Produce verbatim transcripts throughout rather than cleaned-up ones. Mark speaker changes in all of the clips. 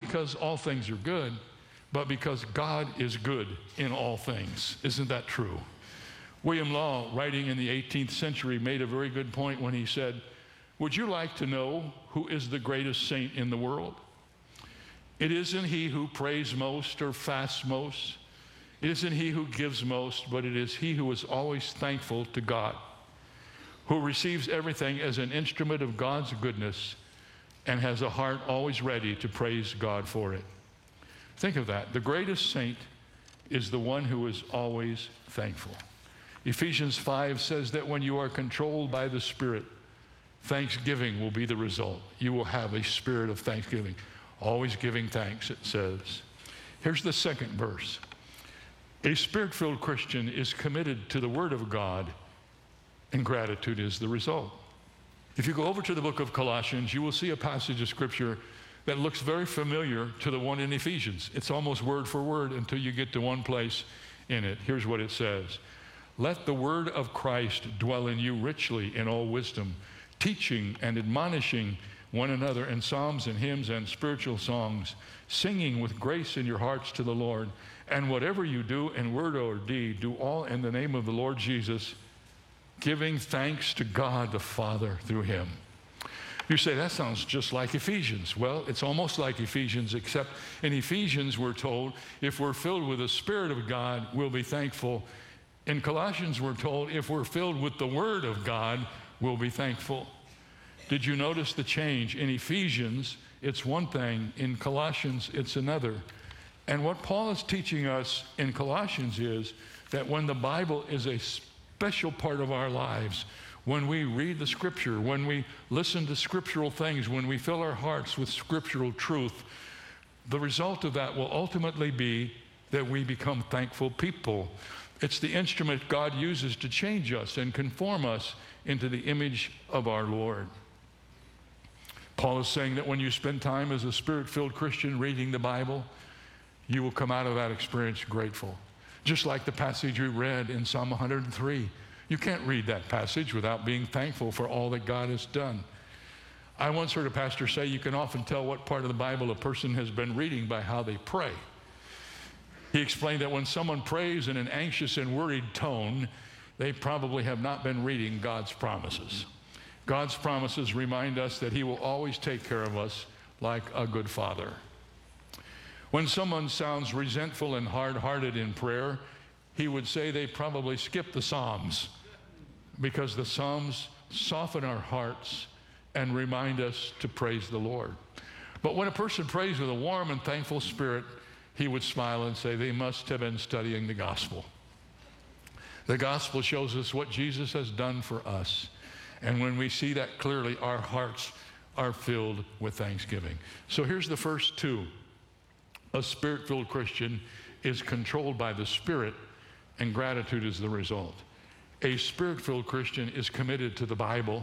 Speaker 1: because all things are good, but because God is good in all things. Isn't that true? William Law, writing in the eighteenth century, made a very good point when he said, would you like to know who is the greatest saint in the world? It isn't he who prays most or fasts most. It isn't he who gives most, but it is he who is always thankful to God, who receives everything as an instrument of God's goodness and has a heart always ready to praise God for it. Think of that. The greatest saint is the one who is always thankful. Ephesians five says that when you are controlled by the Spirit, thanksgiving will be the result. You will have a spirit of thanksgiving. Always giving thanks, it says. Here's the second verse. A Spirit-filled Christian is committed to the Word of God, and gratitude is the result. If you go over to the book of Colossians, you will see a passage of Scripture that looks very familiar to the one in Ephesians. It's almost word for word until you get to one place in it. Here's what it says. Let the word of Christ dwell in you richly in all wisdom, teaching and admonishing one another in psalms and hymns and spiritual songs, singing with grace in your hearts to the Lord. And whatever you do in word or deed, do all in the name of the Lord Jesus, giving thanks to God the Father through him. You say, that sounds just like Ephesians. Well, it's almost like Ephesians, except in Ephesians we're told if we're filled with the Spirit of God, we'll be thankful. In Colossians we're told if we're filled with the Word of God, we'll be thankful. Did you notice the change? In Ephesians, it's one thing. In Colossians, it's another. And what Paul is teaching us in Colossians is that when the Bible is a special part of our lives, when we read the Scripture, when we listen to scriptural things, when we fill our hearts with scriptural truth, the result of that will ultimately be that we become thankful people. It's the instrument God uses to change us and conform us into the image of our Lord. Paul is saying that when you spend time as a Spirit-filled Christian reading the Bible, you will come out of that experience grateful. Just like the passage we read in Psalm one hundred three. You can't read that passage without being thankful for all that God has done. I once heard a pastor say you can often tell what part of the Bible a person has been reading by how they pray. He explained that when someone prays in an anxious and worried tone, they probably have not been reading God's promises. God's promises remind us that he will always take care of us like a good father. When someone sounds resentful and hard-hearted in prayer, he would say they probably skip the Psalms, because the Psalms soften our hearts and remind us to praise the Lord. But when a person prays with a warm and thankful spirit, he would smile and say they must have been studying the gospel. The gospel shows us what Jesus has done for us. And when we see that clearly, our hearts are filled with thanksgiving. So here's the first two. A Spirit-filled Christian is controlled by the Spirit, and gratitude is the result. A Spirit-filled Christian is committed to the Bible,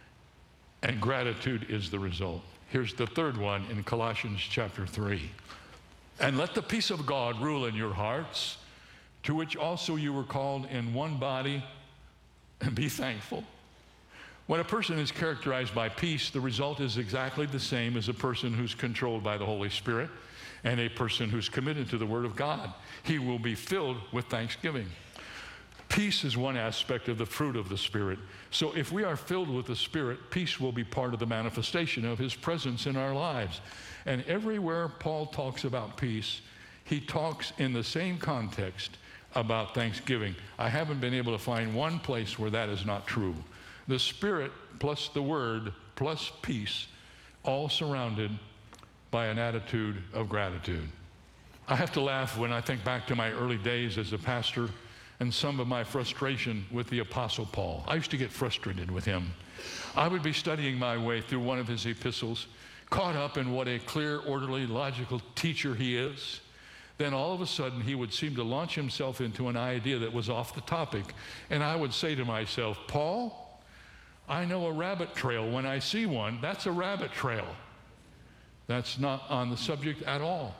Speaker 1: and gratitude is the result. Here's the third one in Colossians chapter three. And let the peace of God rule in your hearts, to which also you were called in one body, and be thankful. When a person is characterized by peace, the result is exactly the same as a person who's controlled by the Holy Spirit and a person who's committed to the Word of God. He will be filled with thanksgiving. Peace is one aspect of the fruit of the Spirit. So if we are filled with the Spirit, peace will be part of the manifestation of His presence in our lives. And everywhere Paul talks about peace, he talks in the same context about thanksgiving. I haven't been able to find one place where that is not true. The Spirit plus the Word plus peace, all surrounded by an attitude of gratitude. I have to laugh when I think back to my early days as a pastor and some of my frustration with the Apostle Paul. I used to get frustrated with him. I would be studying my way through one of his epistles, caught up in what a clear, orderly, logical teacher he is. Then all of a sudden he would seem to launch himself into an idea that was off the topic. And I would say to myself, Paul, I know a rabbit trail. When I see one, that's a rabbit trail. That's not on the subject at all.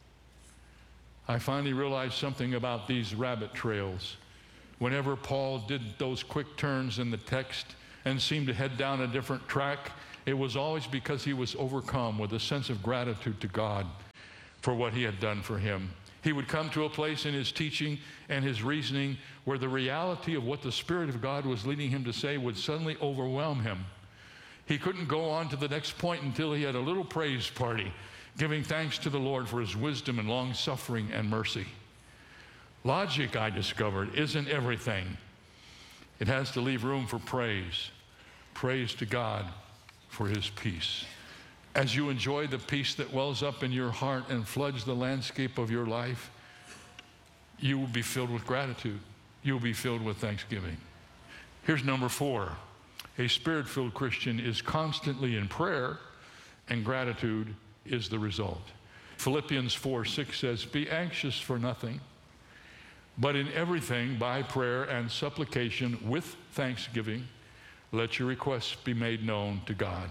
Speaker 1: I finally realized something about these rabbit trails. Whenever Paul did those quick turns in the text and seemed to head down a different track, it was always because he was overcome with a sense of gratitude to God. for what he had done for him. He would come to a place in his teaching and his reasoning where the reality of what the Spirit of God was leading him to say would suddenly overwhelm him. He couldn't go on to the next point until he had a little praise party, giving thanks to the Lord for his wisdom and long-suffering and mercy. Logic, I discovered, isn't everything. It has to leave room for praise. Praise to God for his peace. As you enjoy the peace that wells up in your heart and floods the landscape of your life, you will be filled with gratitude. You will be filled with thanksgiving. Here's number four. A Spirit-filled Christian is constantly in prayer, and gratitude is the result. Philippians four six says, "Be anxious for nothing, but in everything by prayer and supplication with thanksgiving, let your requests be made known to God."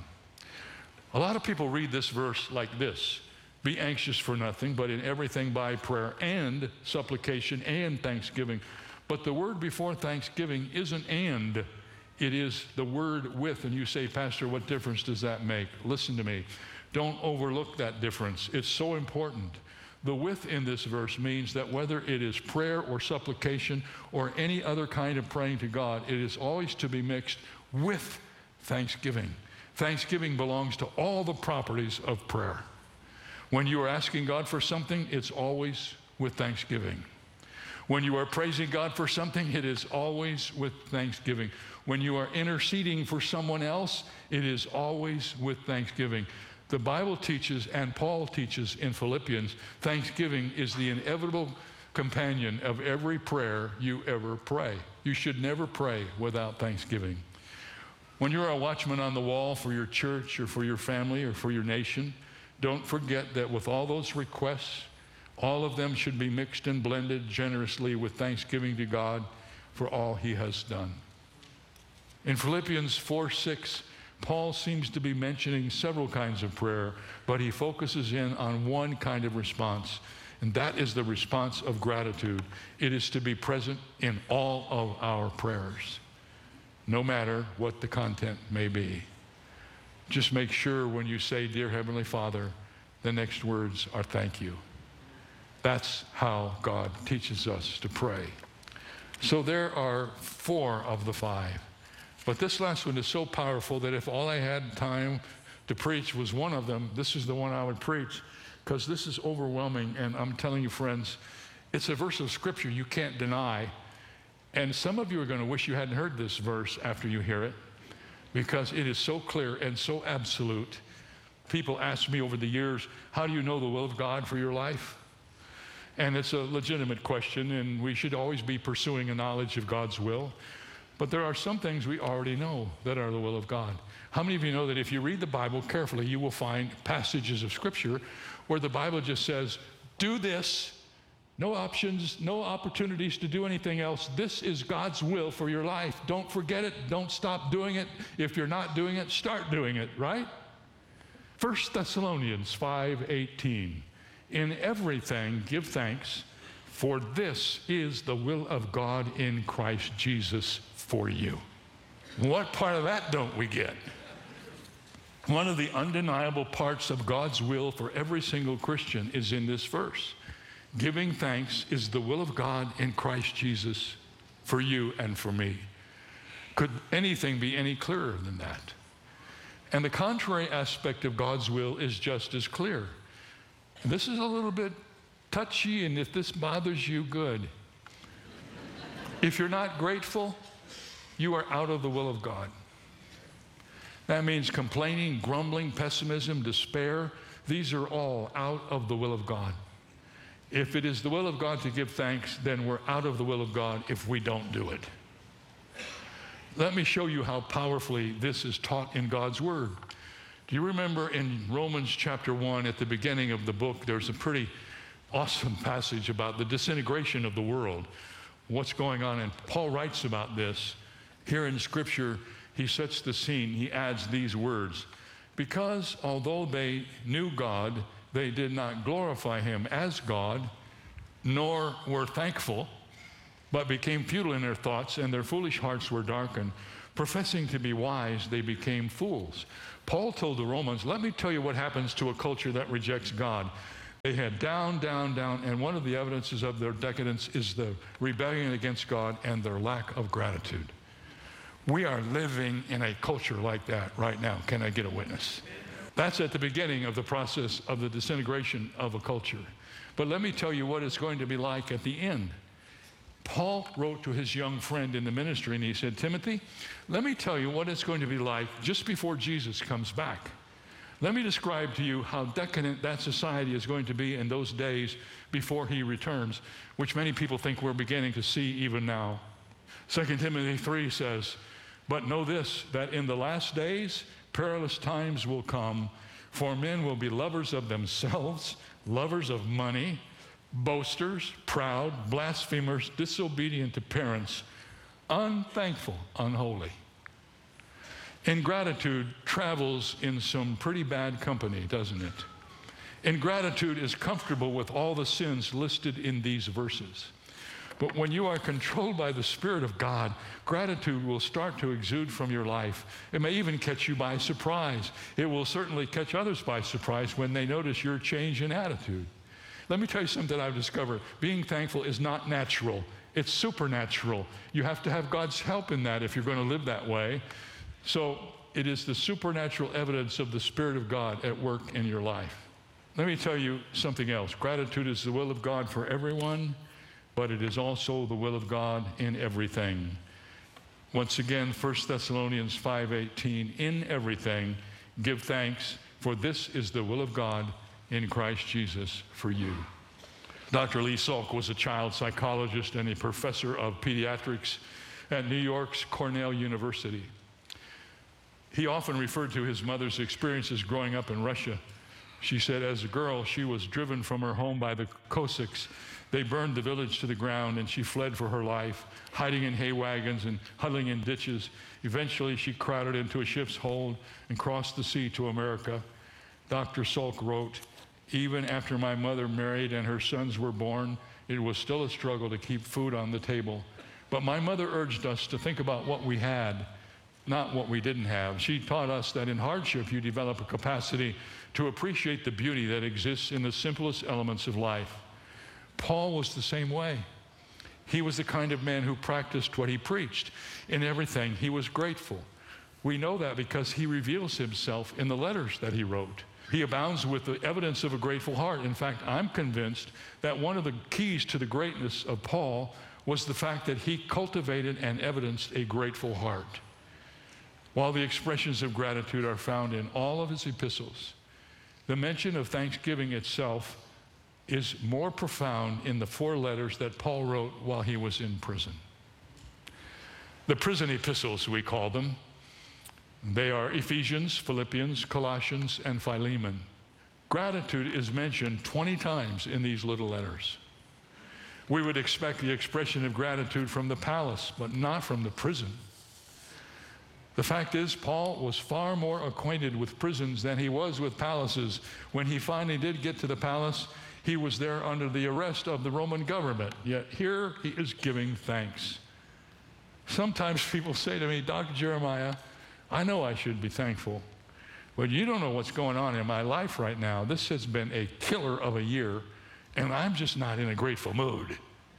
Speaker 1: A lot of people read this verse like this: be anxious for nothing, but in everything by prayer and supplication and thanksgiving. But the word before thanksgiving isn't and, it is the word with. And you say, "Pastor, what difference does that make?" Listen to me. Don't overlook that difference. It's so important. The with in this verse means that whether it is prayer or supplication or any other kind of praying to God, it is always to be mixed with thanksgiving. Thanksgiving belongs to all the properties of prayer. When you are asking God for something, it's always with thanksgiving. When you are praising God for something, it is always with thanksgiving. When you are interceding for someone else, it is always with thanksgiving. The Bible teaches, and Paul teaches in Philippians, thanksgiving is the inevitable companion of every prayer you ever pray. You should never pray without thanksgiving. When you're a watchman on the wall for your church or for your family or for your nation, don't forget that with all those requests, all of them should be mixed and blended generously with thanksgiving to God for all he has done. In Philippians four six, Paul seems to be mentioning several kinds of prayer, but he focuses in on one kind of response, and that is the response of gratitude. It is to be present in all of our prayers, no matter what the content may be. Just make sure when you say, "Dear Heavenly Father," the next words are "thank you." That's how God teaches us to pray. So there are four of the five. But this last one is so powerful that if all I had time to preach was one of them, this is the one I would preach, because this is overwhelming. And I'm telling you, friends, it's a verse of Scripture you can't deny. And some of you are going to wish you hadn't heard this verse after you hear it, because it is so clear and so absolute. People ask me over the years, "How do you know the will of God for your life?" And it's a legitimate question, and we should always be pursuing a knowledge of God's will. But there are some things we already know that are the will of God. How many of you know that if you read the Bible carefully, you will find passages of Scripture where the Bible just says, "Do this," no options, no opportunities to do anything else. This is God's will for your life. Don't forget it. Don't stop doing it. If you're not doing it, start doing it, right? First Thessalonians five eighteen. "In everything give thanks, for this is the will of God in Christ Jesus for you." What part of that don't we get? One of the undeniable parts of God's will for every single Christian is in this verse. Giving thanks is the will of God in Christ Jesus for you and for me. Could anything be any clearer than that? And the contrary aspect of God's will is just as clear. This is a little bit touchy, and if this bothers you, good. If you're not grateful, you are out of the will of God. That means complaining, grumbling, pessimism, despair. These are all out of the will of God. If it is the will of God to give thanks, then we're out of the will of God if we don't do it. Let me show you how powerfully this is taught in God's Word. Do you remember in Romans chapter one, at the beginning of the book, there's a pretty awesome passage about the disintegration of the world, what's going on, and Paul writes about this. Here in Scripture, he sets the scene. He adds these words: "Because although they knew God, they did not glorify him as God, nor were thankful, but became futile in their thoughts, and their foolish hearts were darkened. Professing to be wise, they became fools." Paul told the Romans, let me tell you what happens to a culture that rejects God. They had down, down, down, and one of the evidences of their decadence is the rebellion against God and their lack of gratitude. We are living in a culture like that right now. Can I get a witness? That's at the beginning of the process of the disintegration of a culture. But let me tell you what it's going to be like at the end. Paul wrote to his young friend in the ministry, and he said, Timothy, let me tell you what it's going to be like just before Jesus comes back. Let me describe to you how decadent that society is going to be in those days before he returns, which many people think we're beginning to see even now. Second Timothy three says, but know this, that in the last days perilous times will come, for men will be lovers of themselves, lovers of money, boasters, proud, blasphemers, disobedient to parents, unthankful, unholy. Ingratitude travels in some pretty bad company, doesn't it? Ingratitude is comfortable with all the sins listed in these verses. But when you are controlled by the Spirit of God, gratitude will start to exude from your life. It may even catch you by surprise. It will certainly catch others by surprise when they notice your change in attitude. Let me tell you something I've discovered. Being thankful is not natural. It's supernatural. You have to have God's help in that if you're going to live that way. So it is the supernatural evidence of the Spirit of God at work in your life. Let me tell you something else. Gratitude is the will of God for everyone, but it is also the will of God in everything. Once again, First Thessalonians five eighteen, in everything give thanks, for this is the will of God in Christ Jesus for you. Doctor Lee Salk was a child psychologist and a professor of pediatrics at New York's Cornell University. He often referred to his mother's experiences growing up in Russia. She said, as a girl, she was driven from her home by the Cossacks. They burned the village to the ground, and she fled for her life, hiding in hay wagons and huddling in ditches. Eventually, she crowded into a ship's hold and crossed the sea to America. Doctor Salk wrote, even after my mother married and her sons were born, it was still a struggle to keep food on the table. But my mother urged us to think about what we had, not what we didn't have. She taught us that in hardship, you develop a capacity to appreciate the beauty that exists in the simplest elements of life. Paul was the same way. He was the kind of man who practiced what he preached. In everything, he was grateful. We know that because he reveals himself in the letters that he wrote. He abounds with the evidence of a grateful heart. In fact, I'm convinced that one of the keys to the greatness of Paul was the fact that he cultivated and evidenced a grateful heart. While the expressions of gratitude are found in all of his epistles, the mention of thanksgiving itself is more profound in the four letters that Paul wrote while he was in prison. The prison epistles, we call them. They are Ephesians, Philippians, Colossians, and Philemon. Gratitude is mentioned twenty times in these little letters. We would expect the expression of gratitude from the palace, but not from the prison. The fact is, Paul was far more acquainted with prisons than he was with palaces. When he finally did get to the palace, he was there under the arrest of the Roman government. Yet here he is giving thanks. Sometimes people say to me, Doctor Jeremiah, I know I should be thankful, but you don't know what's going on in my life right now. This has been a killer of a year, and I'm just not in a grateful mood.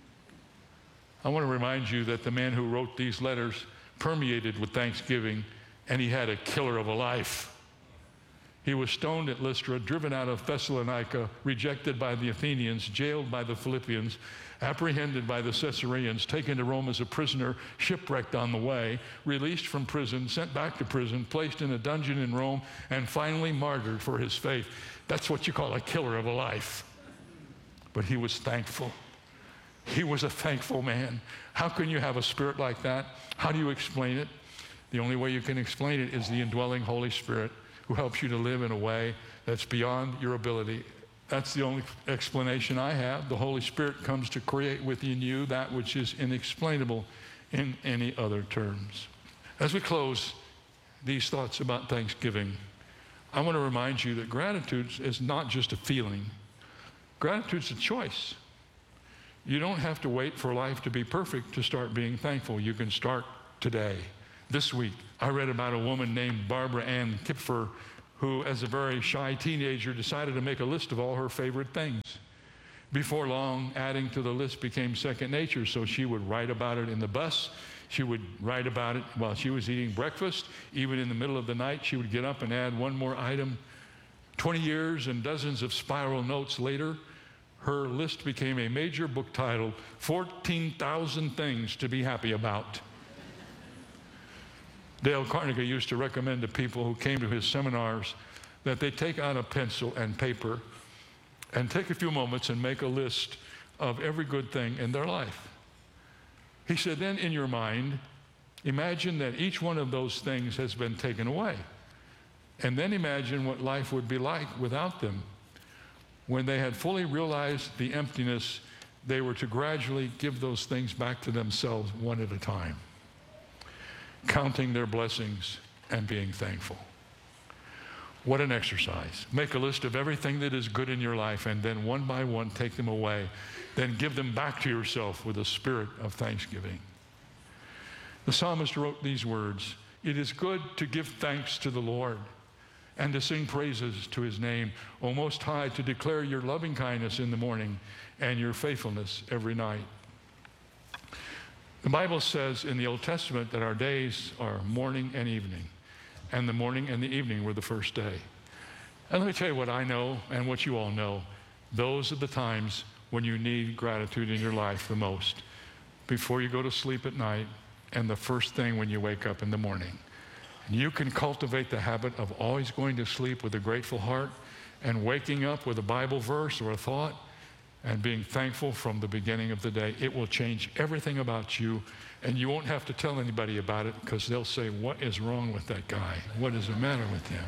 Speaker 1: I want to remind you that the man who wrote these letters permeated with thanksgiving, and he had a killer of a life. He was stoned at Lystra, driven out of Thessalonica, rejected by the Athenians, jailed by the Philippians, apprehended by the Caesareans, taken to Rome as a prisoner, shipwrecked on the way, released from prison, sent back to prison, placed in a dungeon in Rome, and finally martyred for his faith. That's what you call a killer of a life. But he was thankful. He was a thankful man. How can you have a spirit like that? How do you explain it? The only way you can explain it is the indwelling Holy Spirit who helps you to live in a way that's beyond your ability. That's the only explanation I have. The Holy Spirit comes to create within you that which is inexplainable in any other terms. As we close these thoughts about Thanksgiving, I want to remind you that gratitude is not just a feeling. Gratitude's a choice. You don't have to wait for life to be perfect to start being thankful. You can start today. This week, I read about a woman named Barbara Ann Kipfer who, as a very shy teenager, decided to make a list of all her favorite things. Before long, adding to the list became second nature, so she would write about it in the bus. She would write about it while she was eating breakfast. Even in the middle of the night, she would get up and add one more item. Twenty years and dozens of spiral notes later, her list became a major book titled, fourteen thousand Things to Be Happy About. Dale Carnegie used to recommend to people who came to his seminars that they take out a pencil and paper and take a few moments and make a list of every good thing in their life. He said, then in your mind, imagine that each one of those things has been taken away. And then imagine what life would be like without them. When they had fully realized the emptiness, they were to gradually give those things back to themselves one at a time, counting their blessings and being thankful. What an exercise. Make a list of everything that is good in your life, and then one by one take them away. Then give them back to yourself with a spirit of thanksgiving. The psalmist wrote these words, "It is good to give thanks to the Lord and to sing praises to his name, O Most High, to declare your loving kindness in the morning and your faithfulness every night." The Bible says in the Old Testament that our days are morning and evening, and the morning and the evening were the first day. And let me tell you what I know and what you all know. Those are the times when you need gratitude in your life the most. Before you go to sleep at night and the first thing when you wake up in the morning. And you can cultivate the habit of always going to sleep with a grateful heart and waking up with a Bible verse or a thought and being thankful from the beginning of the day. It will change everything about you, and you won't have to tell anybody about it because they'll say, what is wrong with that guy? What is the matter with him?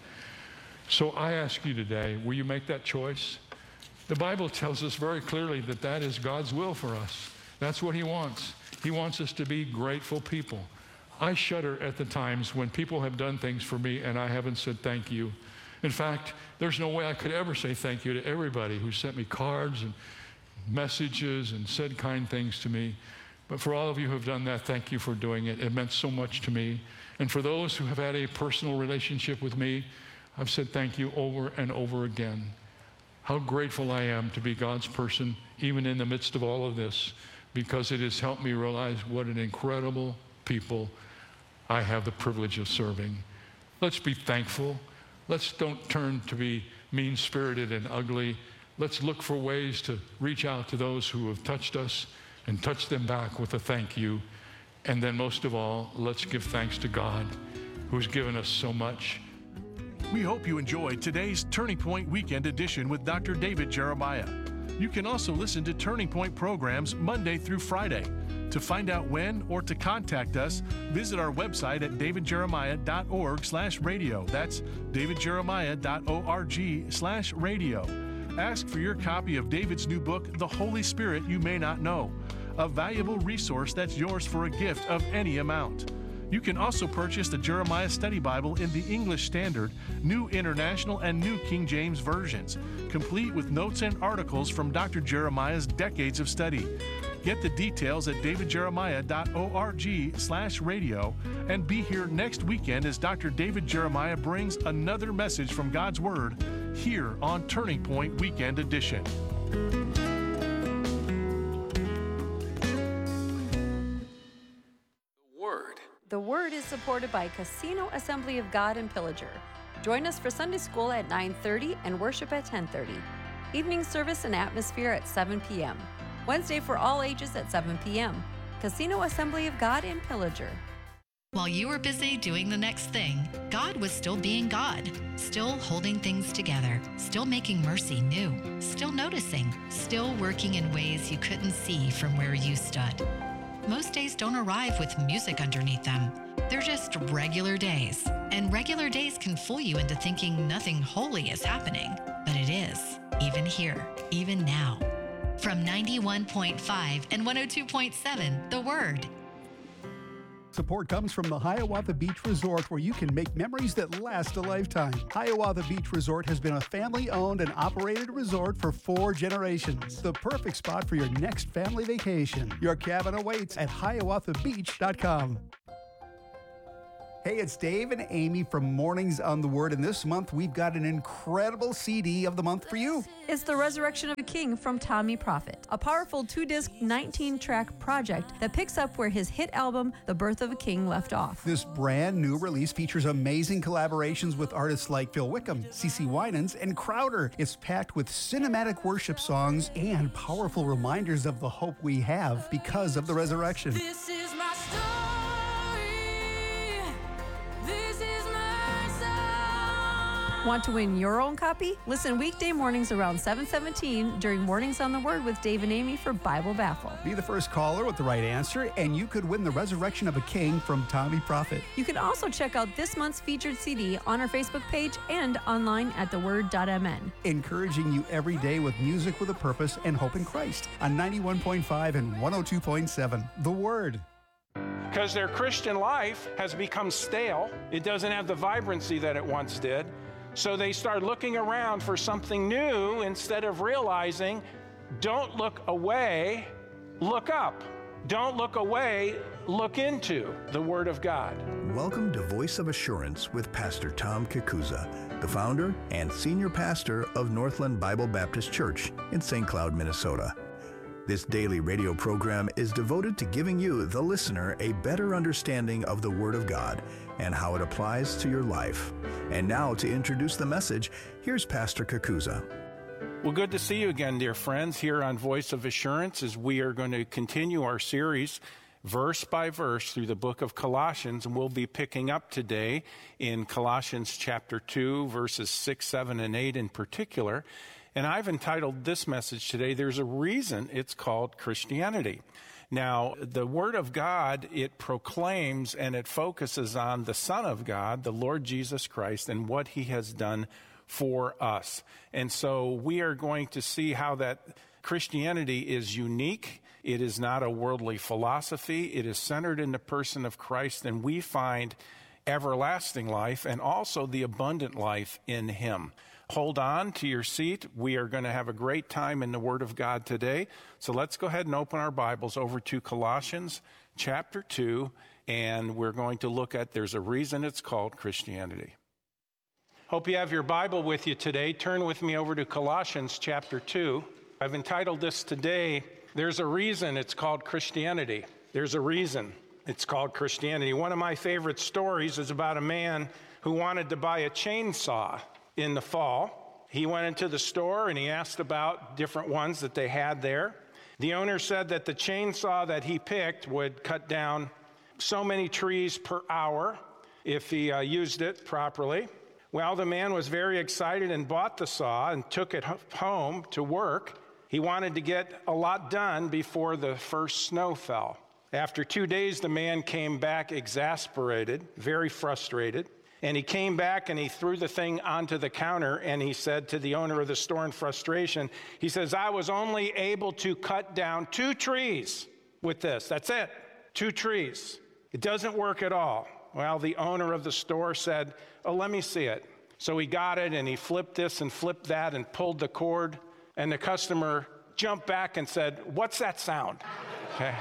Speaker 1: So I ask you today, will you make that choice? The Bible tells us very clearly that that is God's will for us. That's what he wants. He wants us to be grateful people. I shudder at the times when people have done things for me and I haven't said thank you. In fact, there's no way I could ever say thank you to everybody who sent me cards and messages and said kind things to me. But for all of you who have done that, thank you for doing it. It meant so much to me. And for those who have had a personal relationship with me, I've said thank you over and over again. How grateful I am to be God's person, even in the midst of all of this, because it has helped me realize what an incredible people I have the privilege of serving. Let's be thankful. Let's don't turn to be mean-spirited and ugly. Let's look for ways to reach out to those who have touched us and touch them back with a thank you. And then most of all, let's give thanks to God who's given us so much.
Speaker 2: We hope you enjoyed today's Turning Point Weekend Edition with Doctor David Jeremiah. You can also listen to Turning Point programs Monday through Friday. To find out when or to contact us, visit our website at davidjeremiah.org slash radio. That's davidjeremiah.org slash radio. Ask for your copy of David's new book, The Holy Spirit You May Not Know, a valuable resource that's yours for a gift of any amount. You can also purchase the Jeremiah Study Bible in the English Standard, New International, and New King James versions, complete with notes and articles from Doctor Jeremiah's decades of study. Get the details at davidjeremiah.org slash radio and be here next weekend as Doctor David Jeremiah brings another message from God's Word here on Turning Point Weekend Edition.
Speaker 3: The Word is supported by Casino Assembly of God in Pillager. Join us for Sunday school at nine thirty and worship at ten thirty. Evening service and atmosphere at seven p.m. Wednesday for all ages at seven p.m. Casino Assembly of God in Pillager.
Speaker 4: While you were busy doing the next thing, God was still being God, still holding things together, still making mercy new, still noticing, still working in ways you couldn't see from where you stood. Most days don't arrive with music underneath them. They're just regular days. And regular days can fool you into thinking nothing holy is happening. But it is, even here, even now. From ninety-one point five and one oh two point seven, The Word.
Speaker 5: Support comes from the Hiawatha Beach Resort, where you can make memories that last a lifetime. Hiawatha Beach Resort has been a family-owned and operated resort for four generations. The perfect spot for your next family vacation. Your cabin awaits at hiawatha beach dot com. Hey, it's Dave and Amy from Mornings on the Word, and this month we've got an incredible C D of the month for you.
Speaker 3: It's The Resurrection of a King from Tommy Prophet, a powerful two-disc, nineteen-track project that picks up where his hit album, The Birth of a King, left off.
Speaker 5: This brand new release features amazing collaborations with artists like Phil Wickham, CeCe Winans, and Crowder. It's packed with cinematic worship songs and powerful reminders of the hope we have because of the resurrection.
Speaker 6: This is my story. This is my song.
Speaker 3: Want to win your own copy? Listen weekday mornings around seven seventeen during Mornings on the Word with Dave and Amy for Bible Baffle.
Speaker 5: Be the first caller with the right answer, and you could win The Resurrection of a King from Tommy Prophet.
Speaker 3: You can also check out this month's featured C D on our Facebook page and online at the word dot m n.
Speaker 5: Encouraging you every day with music with a purpose and hope in Christ on ninety-one point five and one oh two point seven. The Word.
Speaker 7: Because their Christian life has become stale. It doesn't have the vibrancy that it once did. So they start looking around for something new instead of realizing, don't look away, look up. Don't look away, look into the Word of God.
Speaker 8: Welcome to Voice of Assurance with Pastor Tom Kakuza, the founder and senior pastor of Northland Bible Baptist Church in Saint Cloud, Minnesota. This daily radio program is devoted to giving you, the listener, a better understanding of the Word of God and how it applies to your life. And now to introduce the message, here's Pastor Kakuza.
Speaker 7: Well, good to see you again, dear friends, here on Voice of Assurance as we are going to continue our series verse by verse through the book of Colossians, and we'll be picking up today in Colossians chapter two, verses six, seven, and eight in particular. And I've entitled this message today, There's a Reason It's Called Christianity. Now, the Word of God, it proclaims and it focuses on the Son of God, the Lord Jesus Christ, and what He has done for us. And so we are going to see how that Christianity is unique. It is not a worldly philosophy. It is centered in the person of Christ, and we find everlasting life and also the abundant life in Him. Hold on to your seat. We are going to have a great time in the Word of God today. So let's go ahead and open our Bibles over to Colossians chapter two, and we're going to look at There's a Reason It's Called Christianity. Hope you have your Bible with you today. Turn with me over to Colossians chapter two. I've entitled this today, There's a Reason It's Called Christianity. There's a reason it's called Christianity. One of my favorite stories is about a man who wanted to buy a chainsaw in the fall. He went into the store and he asked about different ones that they had there. The owner said that the chainsaw that he picked would cut down so many trees per hour if he uh, used it properly. Well, the man was very excited and bought the saw and took it home to work. He wanted to get a lot done before the first snow fell. After two days, the man came back exasperated, very frustrated. And he came back and he threw the thing onto the counter and he said to the owner of the store in frustration, he says, I was only able to cut down two trees with this. That's it, two trees. It doesn't work at all. Well, the owner of the store said, oh, let me see it. So he got it and he flipped this and flipped that and pulled the cord. And the customer jumped back and said, what's that sound? Okay.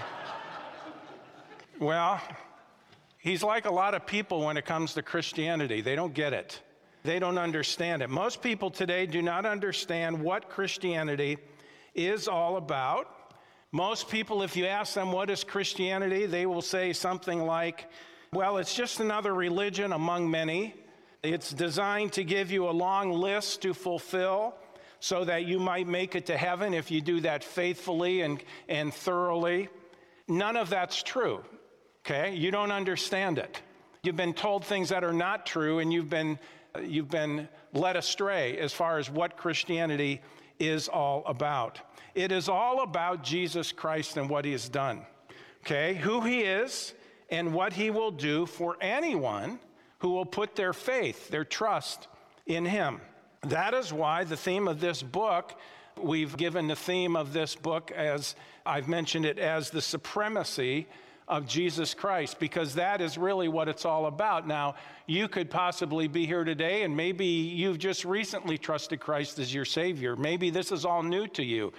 Speaker 7: Well, he's like a lot of people when it comes to Christianity. They don't get it. They don't understand it. Most people today do not understand what Christianity is all about. Most people, if you ask them what is Christianity, they will say something like, well, it's just another religion among many. It's designed to give you a long list to fulfill so that you might make it to heaven if you do that faithfully and, and thoroughly. None of that's true. Okay, you don't understand it. You've been told things that are not true, and you've been you've been led astray as far as what Christianity is all about. It is all about Jesus Christ and what He has done. Okay, who He is and what He will do for anyone who will put their faith, their trust in Him. That is why the theme of this book, we've given the theme of this book as I've mentioned it as the supremacy of Jesus Christ, because that is really what it's all about. Now, you could possibly be here today and maybe you've just recently trusted Christ as your Savior. Maybe this is all new to you.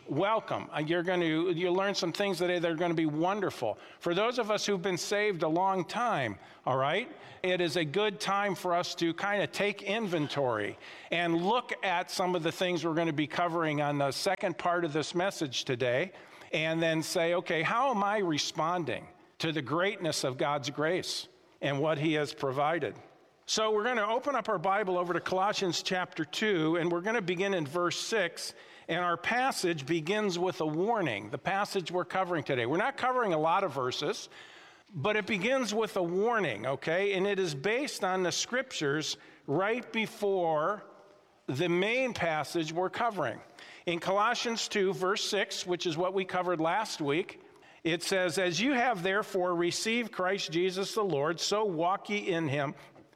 Speaker 7: welcome. You're going to you learn some things today that are going to be wonderful. For those of us who've been saved a long time, all right, it is a good time for us to kind of take inventory and look at some of the things we're going to be covering on the second part of this message today, and then say, okay, how am I responding to the greatness of God's grace and what he has provided? So we're going to open up our Bible over to Colossians chapter two, and we're going to begin in verse six, and our passage begins with a warning, the passage we're covering today. We're not covering a lot of verses, but it begins with a warning, okay? And it is based on the scriptures right before the main passage we're covering. In Colossians two, verse six, which is what we covered last week, it says, "As you have therefore received Christ Jesus the Lord, so walk ye in him,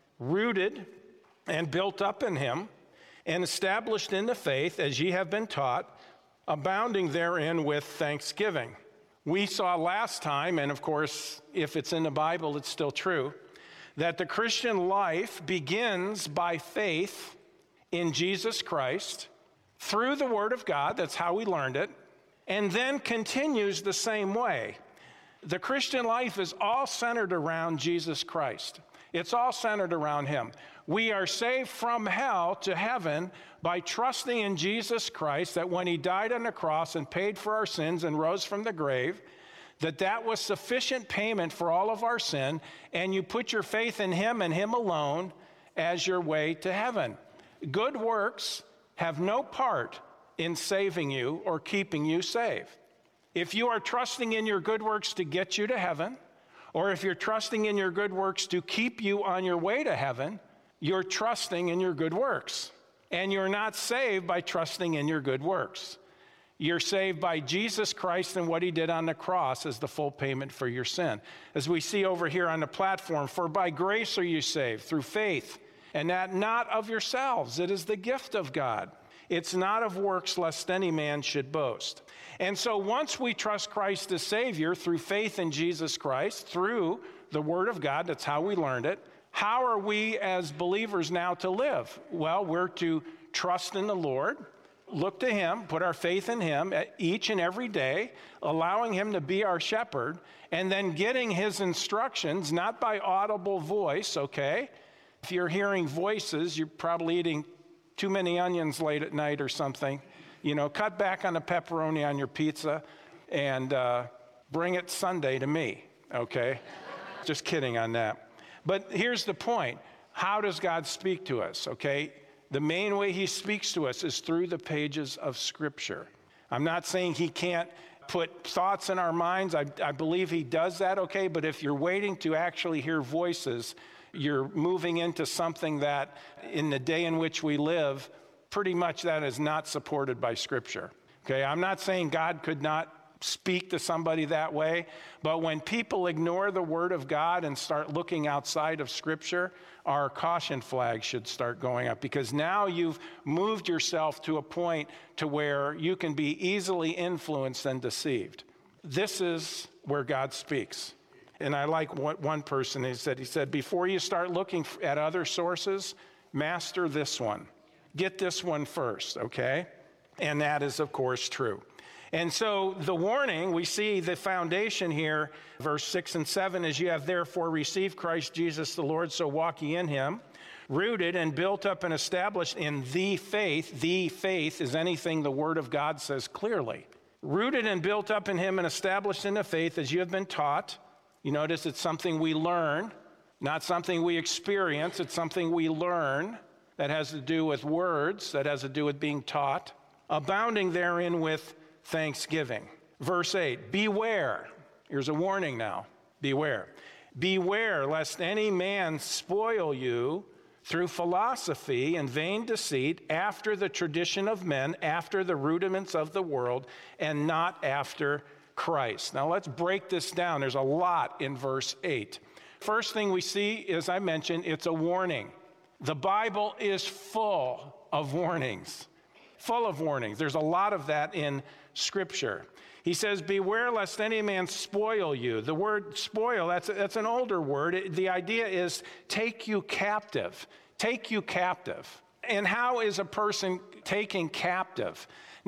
Speaker 7: rooted and built up in him, and established in the faith as ye have been taught, abounding therein with thanksgiving." We saw last time, and of course, if it's in the Bible, it's still true, that the Christian life begins by faith in Jesus Christ through the Word of God. That's how we learned it, and then continues the same way. The Christian life is all centered around Jesus Christ. It's all centered around him. We are saved from hell to heaven by trusting in Jesus Christ, that when he died on the cross and paid for our sins and rose from the grave, that that was sufficient payment for all of our sin, and you put your faith in him and him alone as your way to heaven. Good works have no part in saving you or keeping you saved. If you are trusting in your good works to get you to heaven, or if you're trusting in your good works to keep you on your way to heaven, you're trusting in your good works. And you're not saved by trusting in your good works. You're saved by Jesus Christ and what he did on the cross as the full payment for your sin. As we see over here on the platform, "For by grace are you saved, through faith, and that not of yourselves. It is the gift of God. It's not of works, lest any man should boast." And so once we trust Christ as Savior through faith in Jesus Christ, through the Word of God, that's how we learned it, how are we as believers now to live? Well, we're to trust in the Lord, look to him, put our faith in him each and every day, allowing him to be our shepherd, and then getting his instructions, not by audible voice, okay? If you're hearing voices, you're probably eating too many onions late at night or something. You know, cut back on the pepperoni on your pizza and uh, bring it Sunday to me, okay? Just kidding on that. But here's the point. How does God speak to us, okay? The main way he speaks to us is through the pages of Scripture. I'm not saying he can't put thoughts in our minds. I, I believe he does that, okay? But if you're waiting to actually hear voices, you're moving into something that in the day in which we live, pretty much that is not supported by Scripture. Okay, I'm not saying God could not speak to somebody that way, but when people ignore the Word of God and start looking outside of Scripture, our caution flag should start going up, because now you've moved yourself to a point to where you can be easily influenced and deceived. This is where God speaks. And I like what one person he said. He said, before you start looking at other sources, master this one. Get this one first, okay? And that is, of course, true. And so the warning, we see the foundation here, verse six and seven, is you have therefore received Christ Jesus the Lord, so walk ye in him, rooted and built up and established in the faith. The faith is anything the Word of God says clearly. Rooted and built up in him and established in the faith as you have been taught. You notice it's something we learn, not something we experience. It's something we learn that has to do with words, that has to do with being taught. Abounding therein with thanksgiving. Verse eight, beware. Here's a warning now. Beware. Beware lest any man spoil you through philosophy and vain deceit, after the tradition of men, after the rudiments of the world, and not after Christ. Now let's break this down. There's a lot in verse eight. First thing we see, as I mentioned, it's a warning. The Bible is full of warnings. Full of warnings. There's a lot of that in Scripture. He says, beware lest any man spoil you. The word spoil, that's, that's an older word. It, the idea is take you captive. Take you captive. And how is a person taken captive?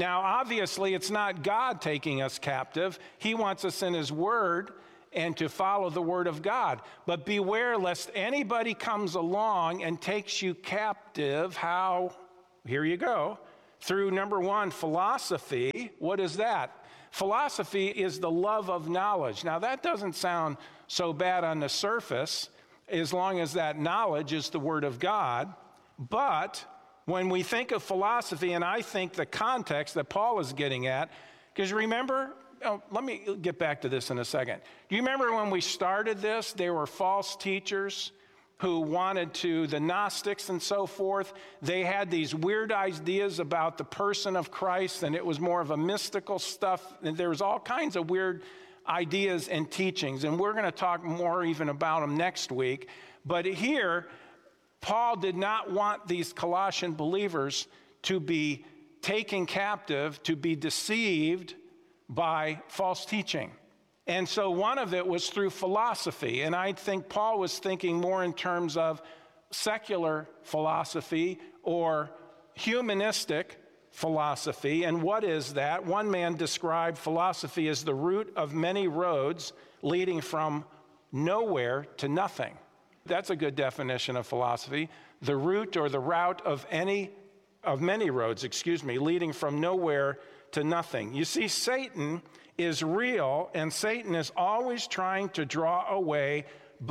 Speaker 7: Now, obviously, it's not God taking us captive. He wants us in his word and to follow the word of God. But beware lest anybody comes along and takes you captive. How? Here you go. Through, number one, philosophy. What is that? Philosophy is the love of knowledge. Now, that doesn't sound so bad on the surface, as long as that knowledge is the word of God. But when we think of philosophy, and I think the context that Paul is getting at, because remember, oh, let me get back to this in a second. Do you remember when we started this, there were false teachers who wanted to, the Gnostics and so forth, they had these weird ideas about the person of Christ, and it was more of a mystical stuff, and there was all kinds of weird ideas and teachings, and we're going to talk more even about them next week. But here, Paul did not want these Colossian believers to be taken captive, to be deceived by false teaching. And so one of it was through philosophy. And I think Paul was thinking more in terms of secular philosophy or humanistic philosophy. And what is that? One man described philosophy as the root of many roads leading from nowhere to nothing. That's a good definition of philosophy. The route or the route of any of many roads, excuse me, leading from nowhere to nothing. You see, Satan is real, and Satan is always trying to draw away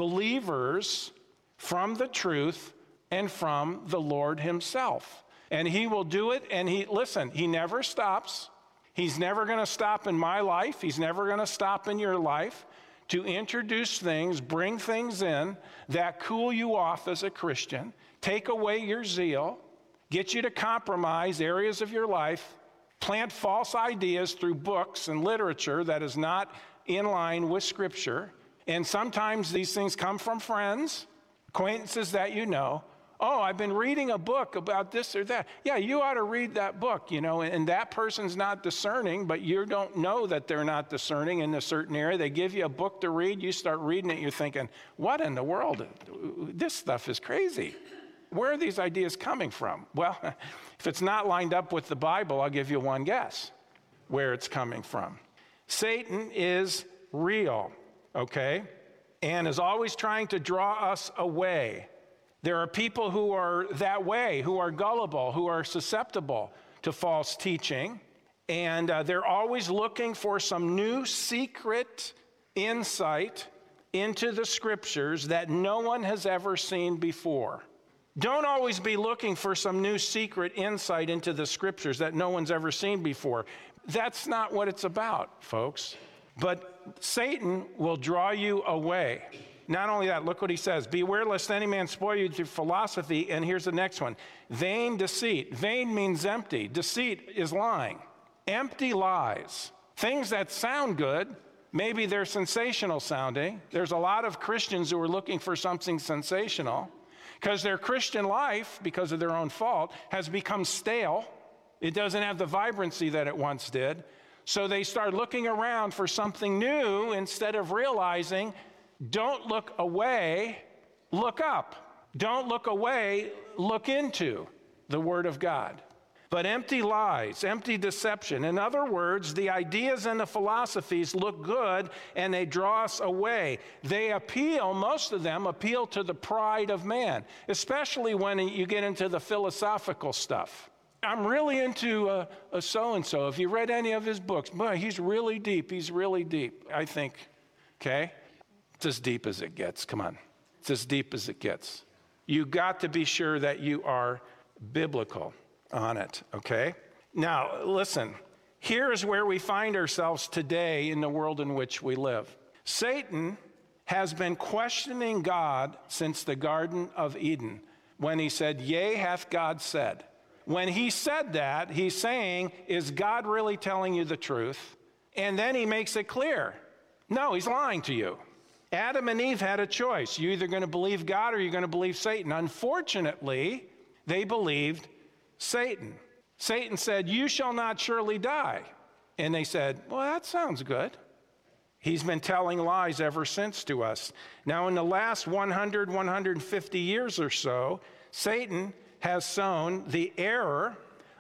Speaker 7: believers from the truth and from the Lord himself. And he will do it, and he, listen, he never stops. He's never going to stop in my life. He's never going to stop in your life to introduce things, bring things in that cool you off as a Christian, take away your zeal, get you to compromise areas of your life, plant false ideas through books and literature that is not in line with Scripture. And sometimes these things come from friends, acquaintances that you know. Oh, I've been reading a book about this or that. Yeah, you ought to read that book, you know, and that person's not discerning, but you don't know that they're not discerning in a certain area. They give you a book to read, you start reading it, you're thinking, what in the world? This stuff is crazy. Where are these ideas coming from? Well, if it's not lined up with the Bible, I'll give you one guess where it's coming from. Satan is real, okay, and is always trying to draw us away. There are people who are that way, who are gullible, who are susceptible to false teaching, and uh, they're always looking for some new secret insight into the Scriptures that no one has ever seen before. Don't always be looking for some new secret insight into the Scriptures that no one's ever seen before. That's not what it's about, folks. But Satan will draw you away. Not only that, look what he says. Beware lest any man spoil you through philosophy. And here's the next one. Vain deceit. Vain means empty. Deceit is lying. Empty lies. Things that sound good, maybe they're sensational sounding. There's a lot of Christians who are looking for something sensational because their Christian life, because of their own fault, has become stale. It doesn't have the vibrancy that it once did. So they start looking around for something new instead of realizing, don't look away, look up. Don't look away, look into the Word of God. But empty lies, empty deception. In other words, the ideas and the philosophies look good and they draw us away. They appeal, most of them appeal to the pride of man, especially when you get into the philosophical stuff. I'm really into a, a so-and-so. If you read any of his books, boy, he's really deep, he's really deep. I think, okay? It's as deep as it gets. Come on. It's as deep as it gets. You got to be sure that you are biblical on it, okay? Now, listen. Here is where we find ourselves today in the world in which we live. Satan has been questioning God since the Garden of Eden when he said, yea, hath God said. When he said that, he's saying, is God really telling you the truth? And then he makes it clear. No, he's lying to you. Adam and Eve had a choice. You're either going to believe God or you're going to believe Satan. Unfortunately, they believed Satan. Satan said, you shall not surely die. And they said, well, that sounds good. He's been telling lies ever since to us. Now, in the last one hundred, one hundred fifty years or so, Satan has sown the error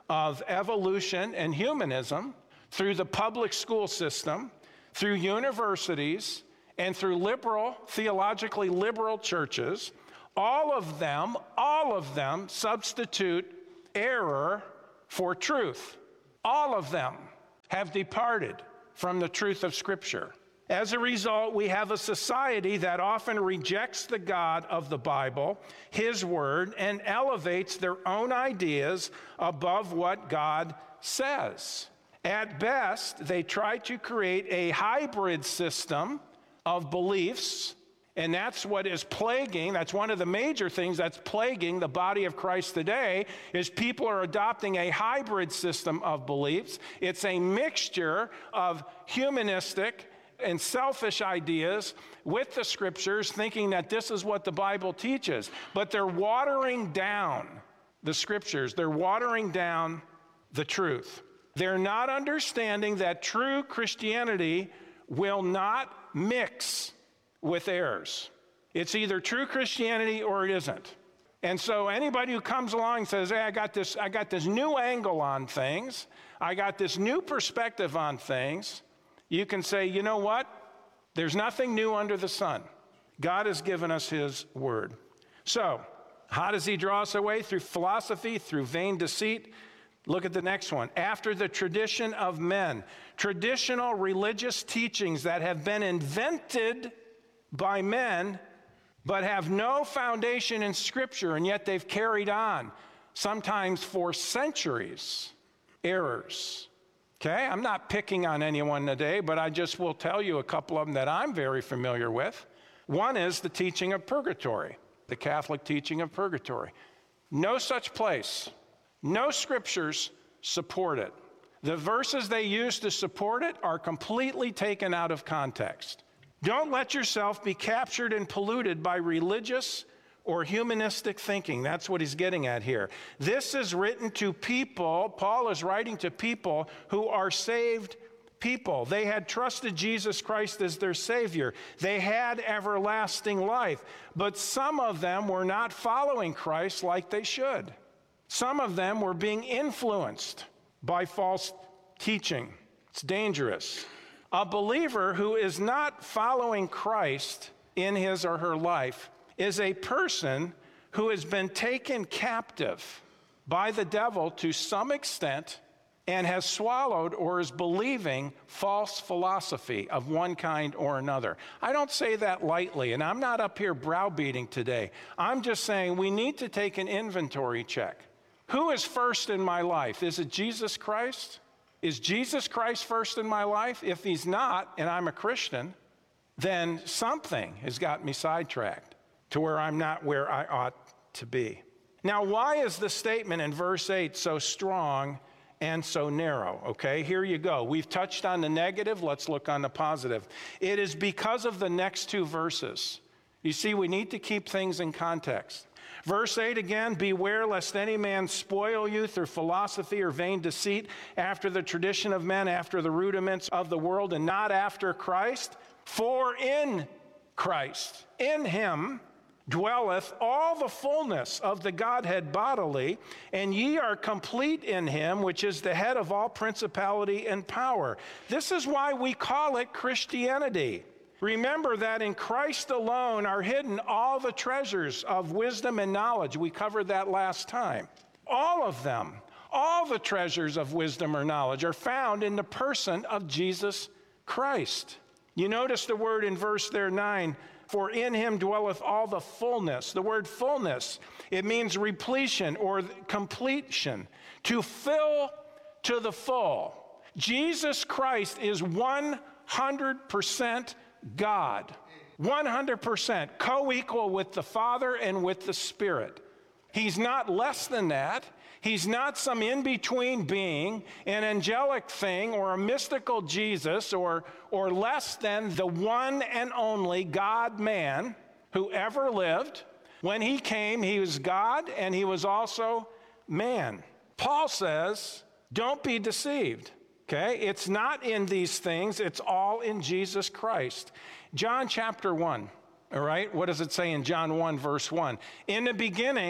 Speaker 7: of evolution and humanism through the public school system, through universities, and through liberal, theologically liberal churches, all of them, all of them substitute error for truth. All of them have departed from the truth of Scripture. As a result, we have a society that often rejects the God of the Bible, His Word, and elevates their own ideas above what God says. At best, they try to create a hybrid system of beliefs, and that's what is plaguing, that's one of the major things that's plaguing the body of Christ today, is people are adopting a hybrid system of beliefs. It's a mixture of humanistic and selfish ideas with the Scriptures, thinking that this is what the Bible teaches. But they're watering down the Scriptures. They're watering down the truth. They're not understanding that true Christianity will not mix with errors. It's either true Christianity or it isn't. And so anybody who comes along and says, hey, I got this, I got this new angle on things, I got this new perspective on things, you can say, you know what? There's nothing new under the sun. God has given us His Word. So, how does He draw us away? Through philosophy, through vain deceit. Look at the next one. After the tradition of men. Traditional religious teachings that have been invented by men, but have no foundation in Scripture, and yet they've carried on, sometimes for centuries, errors. Okay, I'm not picking on anyone today, but I just will tell you a couple of them that I'm very familiar with. One is the teaching of purgatory, the Catholic teaching of purgatory. No such place. No Scriptures support it. The verses they use to support it are completely taken out of context. Don't let yourself be captured and polluted by religious or humanistic thinking. That's what he's getting at here. This is written to people, Paul is writing to people who are saved people. They had trusted Jesus Christ as their Savior. They had everlasting life. But some of them were not following Christ like they should. Some of them were being influenced by false teaching. It's dangerous. A believer who is not following Christ in his or her life is a person who has been taken captive by the devil to some extent and has swallowed or is believing false philosophy of one kind or another. I don't say that lightly, and I'm not up here browbeating today. I'm just saying we need to take an inventory check. Who is first in my life? Is it Jesus Christ? Is Jesus Christ first in my life? If He's not, and I'm a Christian, then something has got me sidetracked to where I'm not where I ought to be. Now, why is the statement in verse eight so strong and so narrow? Okay, here you go. We've touched on the negative. Let's look on the positive. It is because of the next two verses. You see, we need to keep things in context. Verse eight again, beware lest any man spoil you through philosophy or vain deceit, after the tradition of men, after the rudiments of the world, and not after Christ. For in Christ, in Him, dwelleth all the fullness of the Godhead bodily, and ye are complete in Him, which is the head of all principality and power. This is why we call it Christianity. Remember that in Christ alone are hidden all the treasures of wisdom and knowledge. We covered that last time. All of them, all the treasures of wisdom or knowledge are found in the person of Jesus Christ. You notice the word in verse there, nine, for in Him dwelleth all the fullness. The word fullness, it means repletion or completion, to fill to the full. Jesus Christ is one hundred percent God, one hundred percent co-equal with the Father and with the Spirit. He's not less than that. He's not some in-between being, an angelic thing or a mystical Jesus, or, or less than the one and only God-man who ever lived. When He came, He was God and He was also man. Paul says, don't be deceived. Okay, it's not in these things, it's all in Jesus Christ. John chapter one, all right, what does it say in John one verse one? In the beginning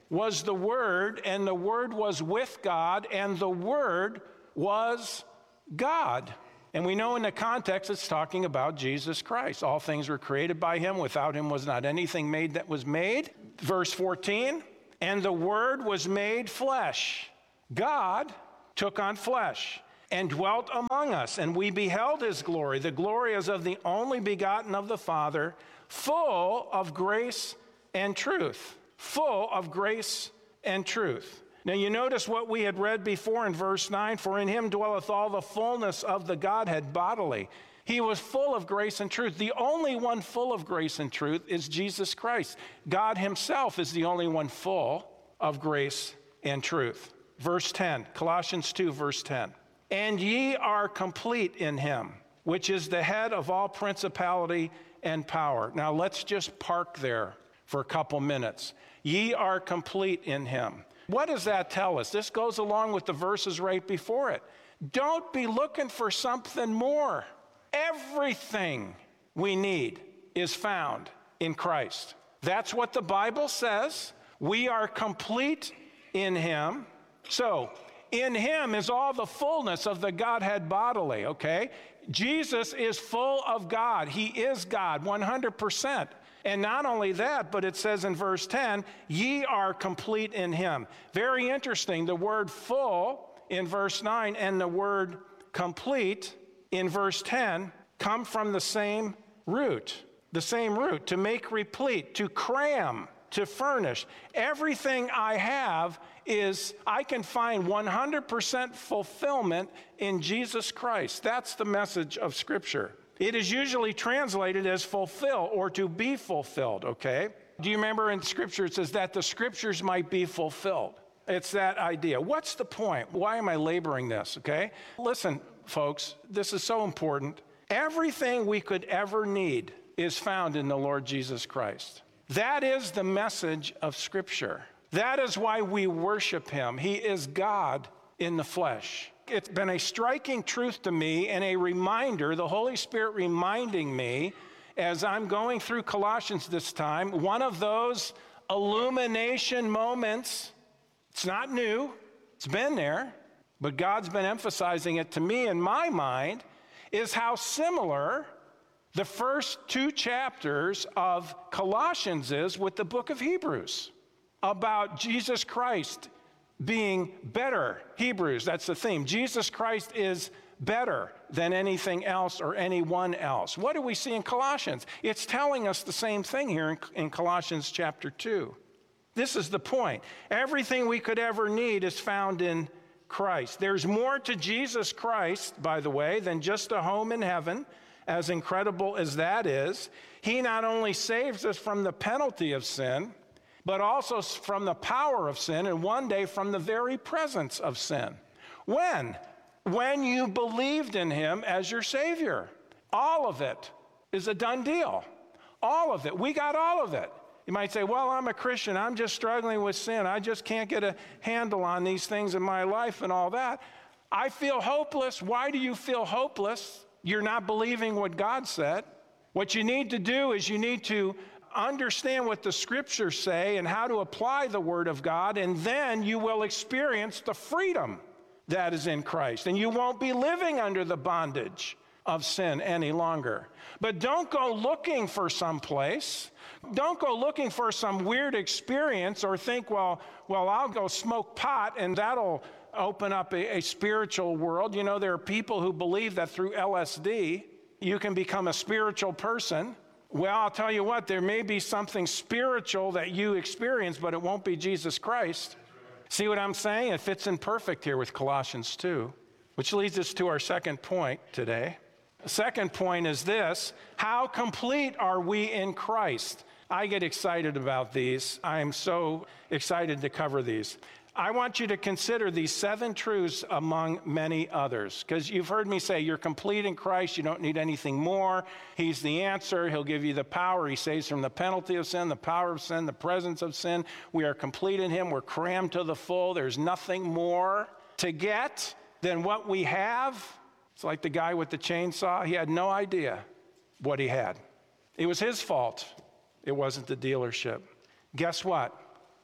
Speaker 7: was the Word, and the Word was with God, and the Word was God. And we know in the context it's talking about Jesus Christ. All things were created by him. Without him was not anything made that was made. Verse fourteen, and the Word was made flesh. God took on flesh and dwelt among us, and we beheld his glory. The glory as of the only begotten of the Father, full of grace and truth. Full of grace and truth. Now you notice what we had read before in verse nine, for in him dwelleth all the fullness of the Godhead bodily. He was full of grace and truth. The only one full of grace and truth is Jesus Christ. God himself is the only one full of grace and truth. Verse ten, Colossians two, verse ten. And ye are complete in him, which is the head of all principality and power. Now let's just park there for a couple minutes. Ye are complete in him. What does that tell us? This goes along with the verses right before it. Don't be looking for something more. Everything we need is found in Christ. That's what the Bible says. We are complete in him. So, in him is all the fullness of the Godhead bodily, okay? Jesus is full of God. He is God, one hundred percent. And not only that, but it says in verse ten, ye are complete in him. Very interesting, the word full in verse nine and the word complete in verse ten come from the same root. The same root, to make replete, to cram, to furnish. Everything I have is, I can find one hundred percent fulfillment in Jesus Christ. That's the message of Scripture. It is usually translated as fulfill or to be fulfilled, okay? Do you remember in Scripture it says that the Scriptures might be fulfilled? It's that idea. What's the point? Why am I laboring this, okay? Listen, folks, this is so important. Everything we could ever need is found in the Lord Jesus Christ. That is the message of Scripture. That is why we worship him. He is God in the flesh. It's been a striking truth to me and a reminder, the Holy Spirit reminding me as I'm going through Colossians this time, one of those illumination moments. It's not new. It's been there, but God's been emphasizing it to me in my mind, is how similar the first two chapters of Colossians is with the book of Hebrews about Jesus Christ being better. Hebrews, that's the theme. Jesus Christ is better than anything else or anyone else. What do we see in Colossians? It's telling us the same thing here in, in Colossians chapter two. This is the point. Everything we could ever need is found in Christ. There's more to Jesus Christ, by the way, than just a home in heaven, as incredible as that is. He not only saves us from the penalty of sin, but also from the power of sin, and one day from the very presence of sin. When? When you believed in him as your Savior. All of it is a done deal. All of it. We got all of it. You might say, well, I'm a Christian. I'm just struggling with sin. I just can't get a handle on these things in my life and all that. I feel hopeless. Why do you feel hopeless? You're not believing what God said. What you need to do is you need to understand what the Scriptures say and how to apply the Word of God, and then you will experience the freedom that is in Christ, and you won't be living under the bondage of sin any longer. But don't go looking for some place. Don't go looking for some weird experience or think, well, well, I'll go smoke pot and that'll open up a, a spiritual world. You know, there are people who believe that through L S D you can become a spiritual person. Well, I'll tell you what, there may be something spiritual that you experience, but it won't be Jesus Christ. See what I'm saying? It fits in perfect here with Colossians two, which leads us to our second point today. The second point is this: how complete are we in Christ? I get excited about these. I am so excited to cover these. I want you to consider these seven truths among many others, because you've heard me say you're complete in Christ. You don't need anything more. He's the answer. He'll give you the power. He saves from the penalty of sin, the power of sin, the presence of sin. We are complete in him. We're crammed to the full. There's nothing more to get than what we have. It's like the guy with the chainsaw. He had no idea what he had. It was his fault. It wasn't the dealership. Guess what?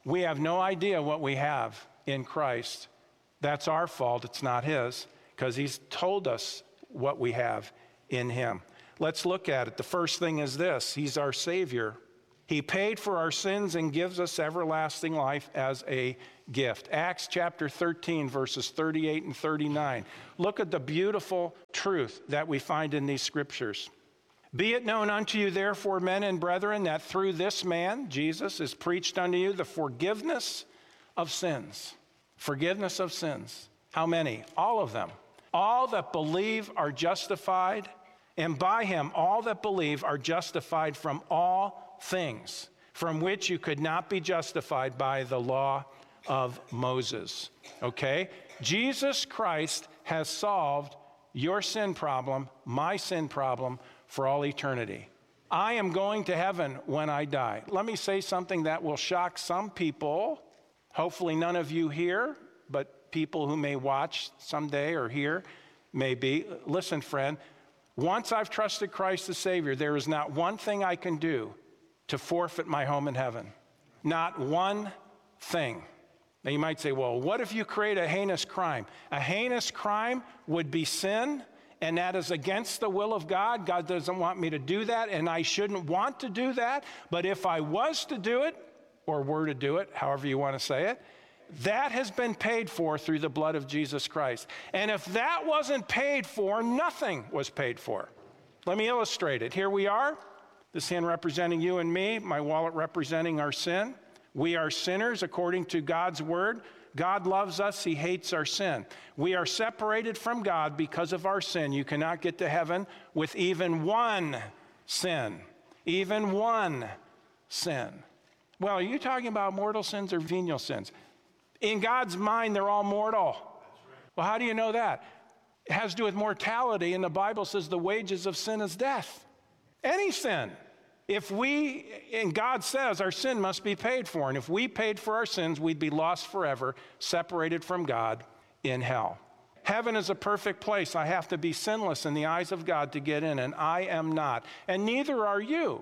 Speaker 7: we have no idea what we have in Christ. That's our fault. It's not his, because he's told us what we have in him. Let's look at it. The first thing is this: he's our Savior. He paid for our sins and gives us everlasting life as a gift. Acts chapter thirteen, verses thirty-eight and thirty-nine. Look at the beautiful truth that we find in these scriptures. Be it known unto you, therefore, men and brethren, that through this man, Jesus, is preached unto you the forgiveness of sins. Forgiveness of sins. How many? All of them. All that believe are justified, and by him all that believe are justified from all things, from which you could not be justified by the law of Moses. Okay? Jesus Christ has solved your sin problem, my sin problem, for all eternity. I am going to heaven when I die. Let me say something that will shock some people. Hopefully none of you here, but people who may watch someday or hear maybe. Listen, friend, once I've trusted Christ the Savior, there is not one thing I can do to forfeit my home in heaven. Not one thing. Now you might say, well, what if you create a heinous crime? A heinous crime would be sin, and that is against the will of God. God doesn't want me to do that, and I shouldn't want to do that. But if I was to do it, or were to do it, however you want to say it, that has been paid for through the blood of Jesus Christ. And if that wasn't paid for, nothing was paid for. Let me illustrate it. Here we are, this hand representing you and me, my wallet representing our sin. We are sinners according to God's word. God loves us. He hates our sin. We are separated from God because of our sin. You cannot get to heaven with even one sin. Even one sin. Well, are you talking about mortal sins or venial sins? In God's mind, they're all mortal. Well, how do you know that? It has to do with mortality, and the Bible says the wages of sin is death. Any sin. If we, and God says our sin must be paid for, and if we paid for our sins, we'd be lost forever, separated from God in hell. Heaven is a perfect place. I have to be sinless in the eyes of God to get in, and I am not. And neither are you.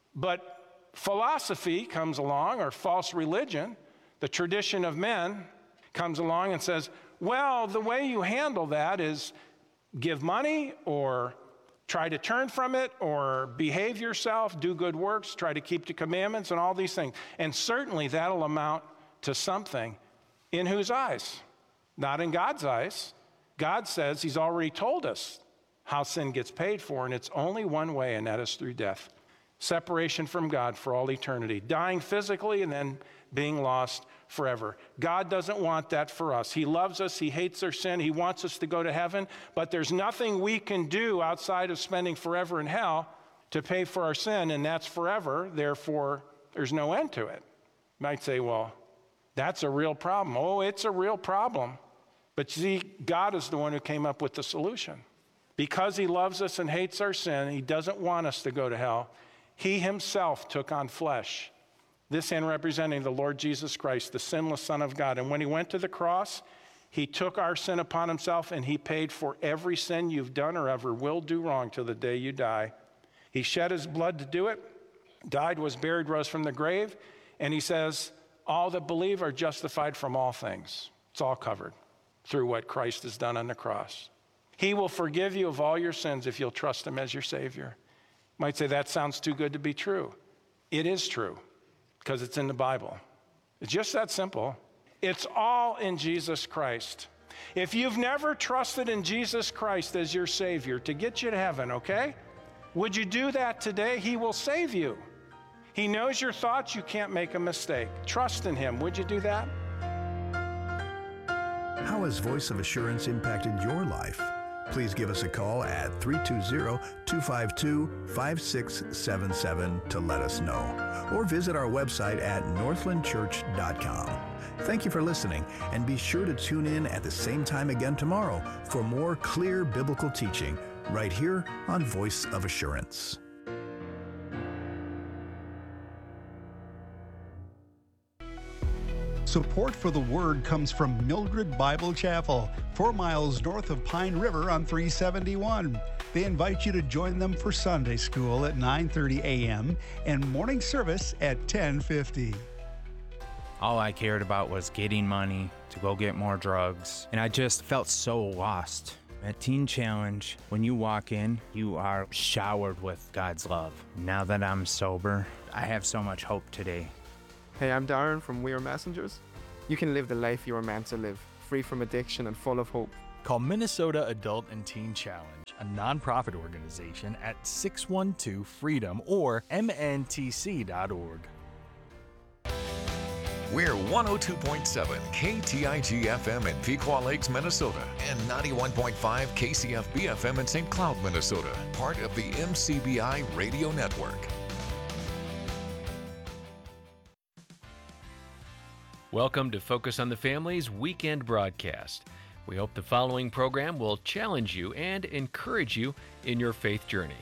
Speaker 7: But philosophy comes along, or false religion, the tradition of men comes along and says, well, the way you handle that is give money or try to turn from it or behave yourself, do good works, try to keep the commandments and all these things. And certainly that'll amount to something. In whose eyes? Not in God's eyes. God says he's already told us how sin gets paid for, and it's only one way, and that is through death. Separation from God for all eternity. Dying physically and then being lost forever. God doesn't want that for us. He loves us. He hates our sin. He wants us to go to heaven. But there's nothing we can do outside of spending forever in hell to pay for our sin, and that's forever. Therefore, there's no end to it. You might say, well, that's a real problem. Oh, it's a real problem. But see, God is the one who came up with the solution. Because he loves us and hates our sin, he doesn't want us to go to hell. He himself took on flesh. This hand representing the Lord Jesus Christ, the sinless Son of God. And when he went to the cross, he took our sin upon himself, and he paid for every sin you've done or ever will do wrong till the day you die. He shed his blood to do it, died, was buried, rose from the grave, and he says, all that believe are justified from all things. It's all covered through what Christ has done on the cross. He will forgive you of all your sins if you'll trust him as your Savior. You might say, that sounds too good to be true. It is true, because it's in the Bible. It's just that simple. It's all in Jesus Christ. If you've never trusted in Jesus Christ as your Savior to get you to heaven, okay? Would you do that today? He will save you. He knows your thoughts. You can't make a mistake. Trust in him. Would you do that?
Speaker 8: How has Voice of Assurance impacted your life? Please give us a call at three two zero, two five two, five six seven seven to let us know, or visit our website at northland church dot com. Thank you for listening, and be sure to tune in at the same time again tomorrow for more clear biblical teaching right here on Voice of Assurance.
Speaker 5: Support for the Word comes from Mildred Bible Chapel, four miles north of Pine River on three seventy-one. They invite you to join them for Sunday school at nine thirty a.m. and morning service at ten fifty.
Speaker 9: All I cared about was getting money to go get more drugs, and I just felt so lost. At Teen Challenge, when you walk in, you are showered with God's love. Now that I'm sober, I have so much hope today.
Speaker 10: Hey, I'm Darren from We Are Messengers. You can live the life you were meant to live, free from addiction and full of hope.
Speaker 11: Call Minnesota Adult and Teen Challenge, a nonprofit organization, at six one two freedom or M N T C dot org.
Speaker 12: We're one oh two point seven K T I G F M in Pequot Lakes, Minnesota, and ninety-one point five K C F B F M in Saint Cloud, Minnesota, part of the M C B I Radio Network.
Speaker 13: Welcome to Focus on the Family's weekend broadcast. We hope the following program will challenge you and encourage you in your faith journey.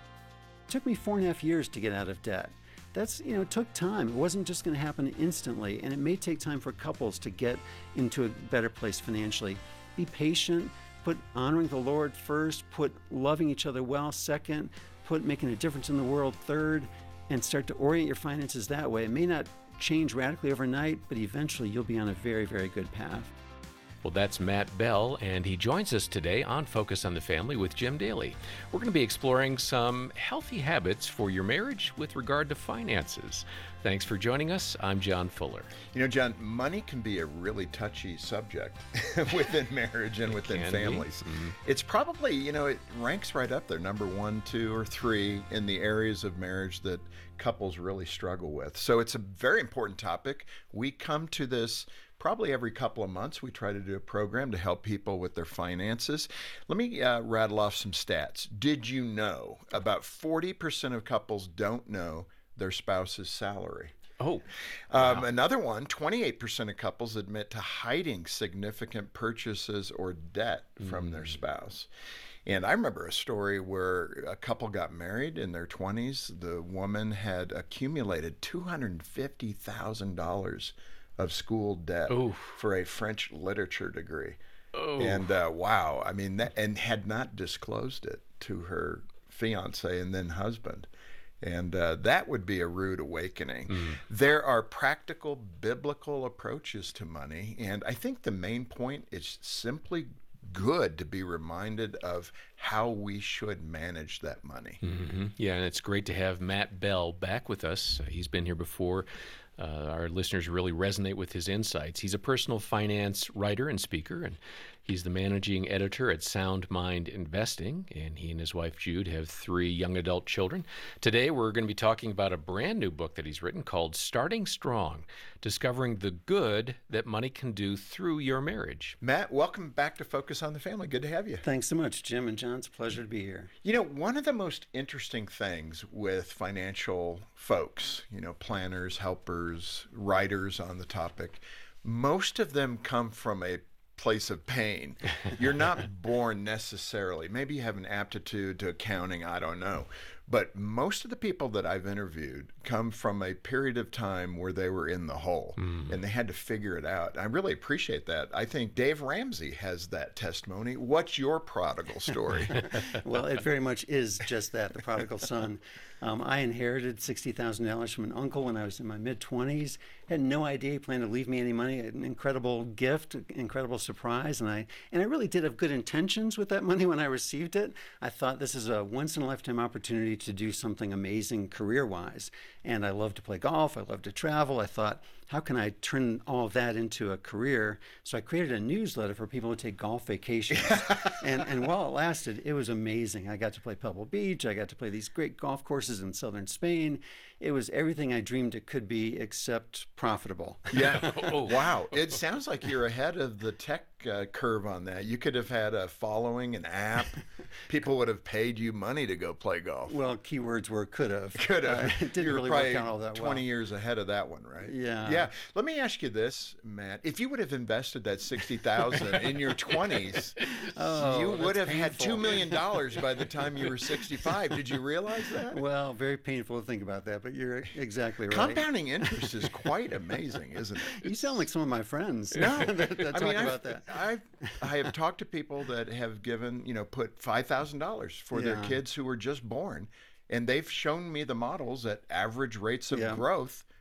Speaker 14: It took me four and a half years to get out of debt. That's, you know, it took time. It wasn't just going to happen instantly, and it may take time for couples to get into a better place financially. Be patient, put honoring the Lord first, put loving each other well second, put making a difference in the world third, and start to orient your finances that way. It may not change radically overnight, but eventually you'll be on a very, very good path.
Speaker 13: Well, that's Matt Bell, and he joins us today on Focus on the Family with Jim Daly. We're going to be exploring some healthy habits for your marriage with regard to finances. Thanks for joining us. I'm John Fuller.
Speaker 15: You know, John, money can be a really touchy subject within marriage and within families. Mm-hmm. It's probably, you know, it ranks right up there, number one, two, or three in the areas of marriage that couples really struggle with. So it's a very important topic. We come to this probably every couple of months. We try to do a program to help people with their finances. Let me uh, rattle off some stats. Did you know about forty percent of couples don't know their spouse's salary?
Speaker 13: Oh,
Speaker 15: um,
Speaker 13: wow.
Speaker 15: Another one, twenty-eight percent of couples admit to hiding significant purchases or debt from mm. their spouse. And I remember a story where a couple got married in their twenties. The woman had accumulated two hundred fifty thousand dollars of school debt
Speaker 13: Oof.
Speaker 15: for a French literature degree.
Speaker 13: Oh.
Speaker 15: And uh, wow, I mean, that, and had not disclosed it to her fiance and then husband. And uh, that would be a rude awakening. Mm. There are practical biblical approaches to money. And I think the main point is simply good to be reminded of how we should manage that money.
Speaker 13: Mm-hmm. Yeah, and it's great to have Matt Bell back with us. He's been here before. Uh, our listeners really resonate with his insights. He's a personal finance writer and speaker, and he's the managing editor at Sound Mind Investing, and he and his wife Jude have three young adult children. Today we're going to be talking about a brand new book that he's written called Starting Strong, Discovering the Good That Money Can Do Through Your Marriage.
Speaker 15: Matt, welcome back to Focus on the Family. Good to have you.
Speaker 14: Thanks so much, Jim and John. It's a pleasure to be here.
Speaker 15: You know, one of the most interesting things with financial folks, you know, planners, helpers, writers on the topic, most of them come from a place of pain. You're not born necessarily. Maybe you have an aptitude to accounting, I don't know. But most of the people that I've interviewed come from a period of time where they were in the hole mm. and they had to figure it out. I really appreciate that. I think Dave Ramsey has that testimony. What's your prodigal story?
Speaker 14: Well, it very much is just that, the prodigal son. Um, I inherited sixty thousand dollars from an uncle when I was in my mid-twenties. Had no idea he planned to leave me any money. An incredible gift, incredible surprise. And I and I really did have good intentions with that money when I received it. I thought this is a once-in-a-lifetime opportunity to do something amazing career-wise. And I love to play golf. I love to travel. I thought, how can I turn all of that into a career? So I created a newsletter for people to take golf vacations. and, and while it lasted, it was amazing. I got to play Pebble Beach. I got to play these great golf courses in southern Spain. It was everything I dreamed it could be except profitable.
Speaker 15: Yeah. Oh, wow. It sounds like you're ahead of the tech uh, curve on that. You could have had a following, an app. People would have paid you money to go play golf.
Speaker 14: Well, keywords were could have.
Speaker 15: Could have.
Speaker 14: Uh, it didn't
Speaker 15: you were
Speaker 14: really
Speaker 15: probably
Speaker 14: work out all that
Speaker 15: twenty
Speaker 14: well.
Speaker 15: years ahead of that one, right?
Speaker 14: Yeah.
Speaker 15: Yeah. Let me ask you this, Matt. If you would have invested that sixty thousand dollars in your twenties,
Speaker 14: oh,
Speaker 15: you would have
Speaker 14: painful.
Speaker 15: had two million dollars by the time you were sixty-five. Did you realize that?
Speaker 14: Well, very painful to think about that, but you're exactly right.
Speaker 15: Compounding interest is quite amazing, isn't it?
Speaker 14: You sound like some of my friends.
Speaker 15: No,
Speaker 14: that, that
Speaker 15: I
Speaker 14: talk
Speaker 15: mean,
Speaker 14: about
Speaker 15: I've,
Speaker 14: that.
Speaker 15: I've, I have talked to people that have given, you know, put five thousand dollars for
Speaker 14: Yeah.
Speaker 15: their kids who were just born, and they've shown me the models at average rates of
Speaker 14: Yeah.
Speaker 15: growth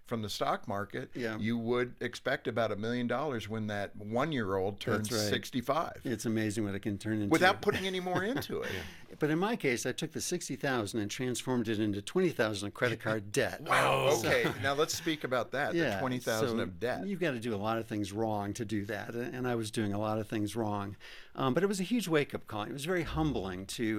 Speaker 15: from the stock market,
Speaker 14: yeah.
Speaker 15: you would expect about a million dollars when that one-year-old turns
Speaker 14: right.
Speaker 15: sixty-five.
Speaker 14: It's amazing what it can turn into.
Speaker 15: Without putting any more into it.
Speaker 14: But in my case, I took the sixty thousand and transformed it into twenty thousand of credit card debt.
Speaker 15: Wow.
Speaker 14: So,
Speaker 15: Okay. Now let's speak about that.
Speaker 14: yeah,
Speaker 15: the twenty thousand
Speaker 14: so
Speaker 15: of debt.
Speaker 14: You've got to do a lot of things wrong to do that, and I was doing a lot of things wrong. Um, but it was a huge wake-up call. It was very humbling to